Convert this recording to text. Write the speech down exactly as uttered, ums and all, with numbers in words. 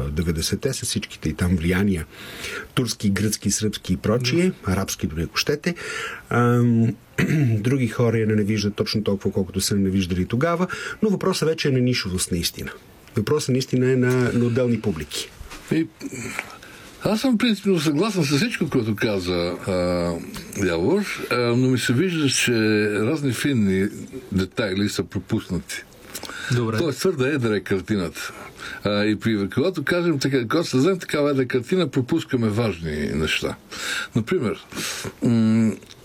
деветдесетте с всичките и там влияния, турски, гръцки, сръбски и прочие, арабски дори ако щете. Други хора я ненавиждат точно толкова, колкото са ненавиждали тогава, но въпросът вече е на нишовост наистина. Въпросът наистина е на, на отделни публики. И... Аз съм принципно съгласен с всичко, което каза а, Явор, а, но ми се вижда, че разни финни детайли са пропуснати. Добре. Тоест твърда едра е картината. А, и при, когато кажем така, когато създадем такава едра картина, пропускаме важни неща. Например, м-